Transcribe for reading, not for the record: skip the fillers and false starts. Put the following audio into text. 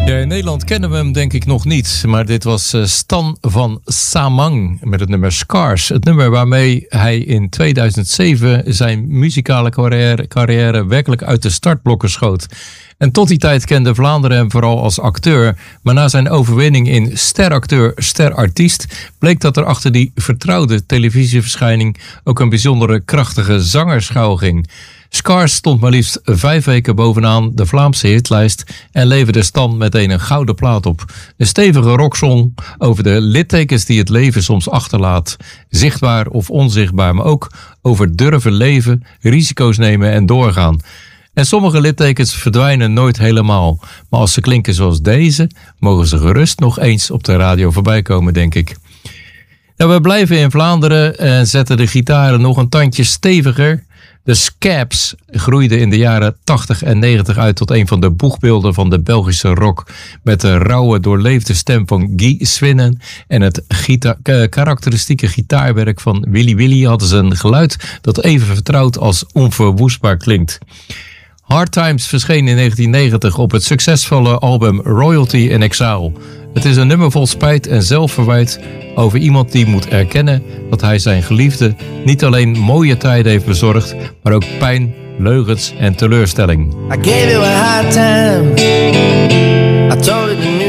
Ja, in Nederland kennen we hem denk ik nog niet. Maar dit was Stan van Samang met het nummer Scars. Het nummer waarmee hij in 2007 zijn muzikale carrière werkelijk uit de startblokken schoot. En tot die tijd kende Vlaanderen hem vooral als acteur. Maar na zijn overwinning in steracteur, sterartiest bleek dat er achter die vertrouwde televisieverschijning ook een bijzondere krachtige zanger schuil ging. Scars stond maar liefst 5 weken bovenaan de Vlaamse hitlijst en leverde Stan meteen een gouden plaat op. Een stevige rocksong over de littekens die het leven soms achterlaat. Zichtbaar of onzichtbaar, maar ook over durven leven, risico's nemen en doorgaan. En sommige littekens verdwijnen nooit helemaal. Maar als ze klinken zoals deze, mogen ze gerust nog eens op de radio voorbij komen, denk ik. Nou, we blijven in Vlaanderen en zetten de gitaren nog een tandje steviger. De Scabs groeide in de jaren 80 en 90 uit tot een van de boegbeelden van de Belgische rock. Met de rauwe, doorleefde stem van Guy Swinnen en het karakteristieke gitaarwerk van Willy Willy hadden ze een geluid dat even vertrouwd als onverwoestbaar klinkt. Hard Times verscheen in 1990 op het succesvolle album Royalty in Exile. Het is een nummer vol spijt en zelfverwijt over iemand die moet erkennen dat hij zijn geliefde niet alleen mooie tijden heeft bezorgd, maar ook pijn, leugens en teleurstelling. I gave you a hard time. I told you